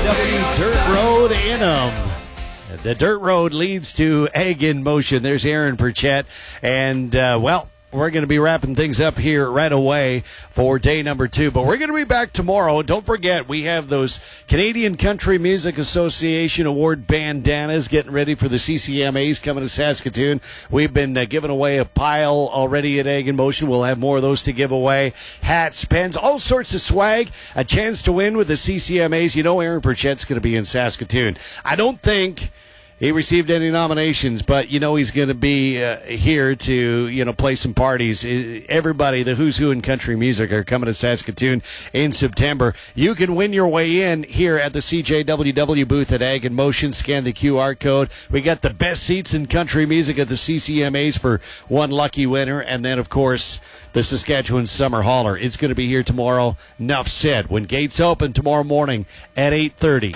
CJW Dirt Road in 'em. The dirt road leads to Ag in Motion. There's Aaron Perchette. And, we're going to be wrapping things up here right away for day number 2. But we're going to be back tomorrow. Don't forget, we have those Canadian Country Music Association Award bandanas getting ready for the CCMAs coming to Saskatoon. We've been giving away a pile already at Ag in Motion. We'll have more of those to give away. Hats, pens, all sorts of swag. A chance to win with the CCMAs. You know Aaron Perchette's going to be in Saskatoon. I don't think he received any nominations, but he's going to be here to play some parties. Everybody, the who's who in country music, are coming to Saskatoon in September. You can win your way in here at the CJWW booth at Ag in Motion. Scan the QR code. We got the best seats in country music at the CCMAs for one lucky winner, and then of course the Saskatchewan Summer Hauler. It's going to be here tomorrow. Enough said. When gates open tomorrow morning at 8:30.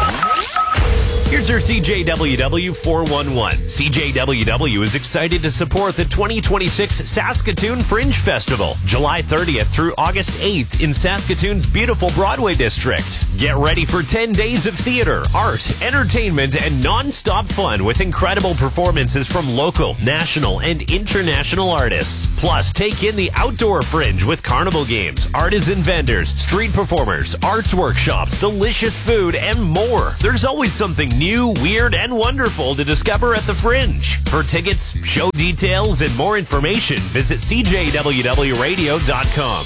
Here's your CJWW 411. CJWW is excited to support the 2026 Saskatoon Fringe Festival, July 30th through August 8th in Saskatoon's beautiful Broadway district. Get ready for 10 days of theater, art, entertainment, and non-stop fun with incredible performances from local, national, and international artists. Plus, take in the outdoor Fringe with carnival games, artisan vendors, street performers, arts workshops, delicious food, and more. There's always something new, weird, and wonderful to discover at the Fringe. For tickets, show details, and more information, visit CJWWRadio.com.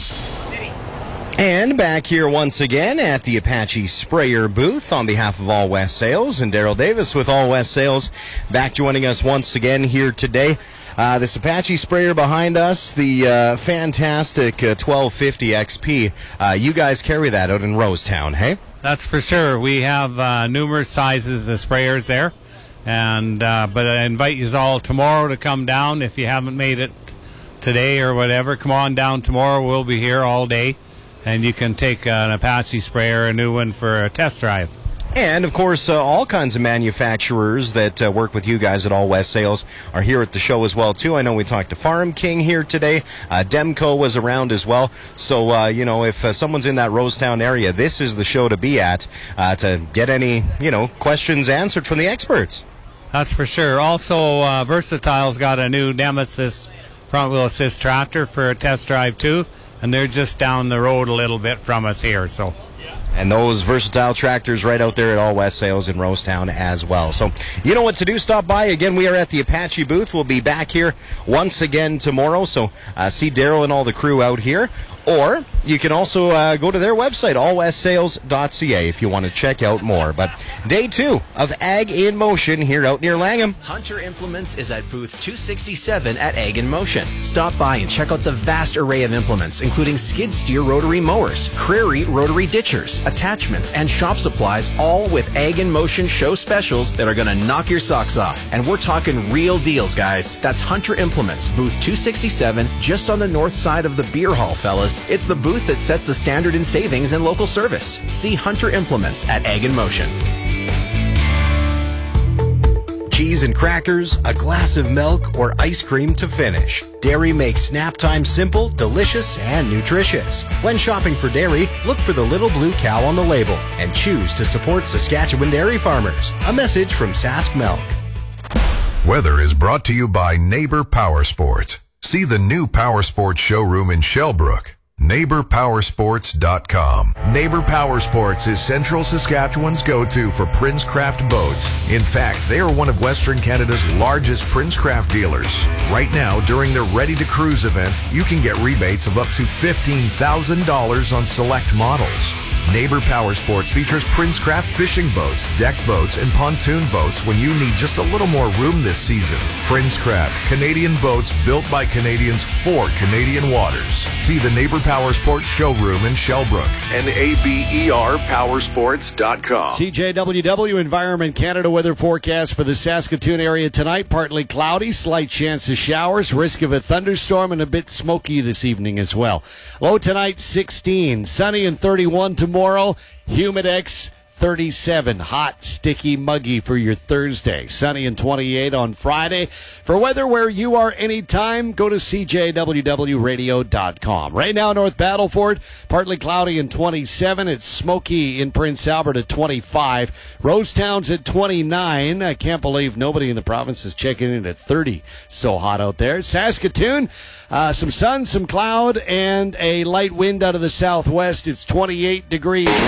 And back here once again at the Apache Sprayer booth on behalf of All West Sales, and Daryl Davis with All West Sales back joining us once again here today. This Apache Sprayer behind us, the fantastic 1250 XP. You guys carry that out in Rosetown, hey? That's for sure. We have numerous sizes of sprayers there, and but I invite you all tomorrow to come down. If you haven't made it today or whatever, come on down tomorrow. We'll be here all day, and you can take an Apache sprayer, a new one, for a test drive. And, of course, all kinds of manufacturers that work with you guys at All West Sales are here at the show as well, too. I know we talked to Farm King here today. Demco was around as well. So, if someone's in that Rosetown area, this is the show to be at to get any, questions answered from the experts. That's for sure. Also, Versatile's got a new Nemesis front-wheel assist tractor for a test drive, too. And they're just down the road a little bit from us here, so... And those Versatile tractors right out there at All West Sales in Rosetown as well. So you know what to do. Stop by. Again, we are at the Apache booth. We'll be back here once again tomorrow. So see Daryl and all the crew out here. Or you can also go to their website, allwestsales.ca, if you want to check out more. But day 2 of Ag in Motion here out near Langham. Hunter Implements is at booth 267 at Ag in Motion. Stop by and check out the vast array of implements, including skid steer rotary mowers, Crary rotary ditchers, attachments, and shop supplies, all with Ag in Motion show specials that are going to knock your socks off. And we're talking real deals, guys. That's Hunter Implements, booth 267, just on the north side of the beer hall, fellas. It's the booth that sets the standard in savings and local service. See Hunter Implements at Ag in Motion. Cheese and crackers, a glass of milk, or ice cream to finish. Dairy makes snap time simple, delicious, and nutritious. When shopping for dairy, look for the little blue cow on the label and choose to support Saskatchewan dairy farmers. A message from Sask Milk. Weather is brought to you by Neighbor Power Sports. See the new Power Sports showroom in Shellbrook. NeighborPowersports.com. Neighbor Power Sports is Central Saskatchewan's go-to for Princecraft boats. In fact, they are one of Western Canada's largest Princecraft dealers. Right now, during their Ready to Cruise event, you can get rebates of up to $15,000 on select models. Neighbor Power Sports features Princecraft fishing boats, deck boats, and pontoon boats when you need just a little more room this season. Princecraft, Canadian boats built by Canadians for Canadian waters. See the Neighbor Power Sports showroom in Shellbrook and NABERPowersports.com. CJWW Environment Canada weather forecast for the Saskatoon area tonight. Partly cloudy, slight chance of showers, risk of a thunderstorm, and a bit smoky this evening as well. Low tonight, 16. Sunny and 31 tomorrow. Humidex, 37. Hot, sticky, muggy for your Thursday. Sunny and 28 on Friday. For weather where you are anytime, go to CJWWRadio.com. Right now, North Battleford, partly cloudy and 27. It's smoky in Prince Albert at 25. Rosetown's at 29. I can't believe nobody in the province is checking in at 30. So hot out there. Saskatoon, some sun, some cloud, and a light wind out of the southwest. It's 28 degrees.